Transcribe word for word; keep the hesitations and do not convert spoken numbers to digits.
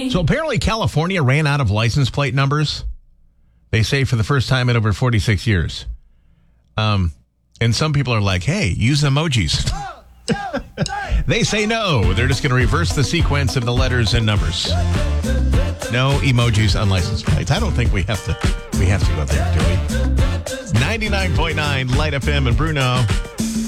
So apparently California ran out of license plate numbers. They say for the first time in over forty-six years. Um, and some people are like, hey, use emojis. They say no. They're just going to reverse the sequence of the letters and numbers. No emojis on license plates. I don't think we have to we have to go there, do we? ninety-nine point nine Light F M and Bruno.